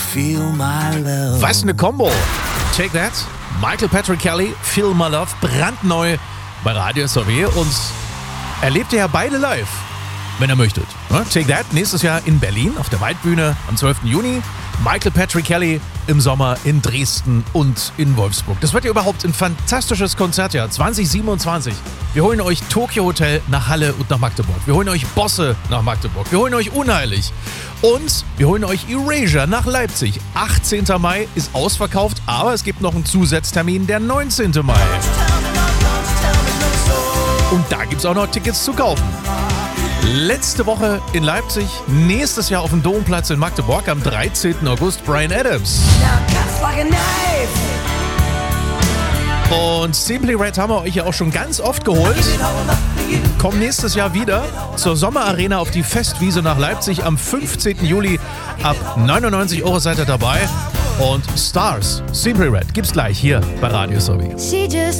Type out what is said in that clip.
Feel My Love. Was eine Kombo. Take That, Michael Patrick Kelly, Feel My Love, brandneu bei Radio SRW und erlebt ihr ja beide live, wenn ihr möchtet. Take That nächstes Jahr in Berlin auf der Waldbühne am 12. Juni. Michael Patrick Kelly im Sommer in Dresden und in Wolfsburg. Das wird ja überhaupt ein fantastisches Konzertjahr 2027. Wir holen euch Tokyo Hotel nach Halle und nach Magdeburg. Wir holen euch Bosse nach Magdeburg. Wir holen euch Unheilig. Und wir holen euch Erasure nach Leipzig. 18. Mai ist ausverkauft, aber es gibt noch einen Zusatztermin, der 19. Mai. Und da gibt es auch noch Tickets zu kaufen. Letzte Woche in Leipzig, nächstes Jahr auf dem Domplatz in Magdeburg am 13. August Bryan Adams. Und Simply Red haben wir euch ja auch schon ganz oft geholt. Kommen nächstes Jahr wieder zur Sommerarena auf die Festwiese nach Leipzig am 15. Juli. Ab 99 € seid ihr dabei. Und Stars, Simply Red, gibt's gleich hier bei Radio SRW.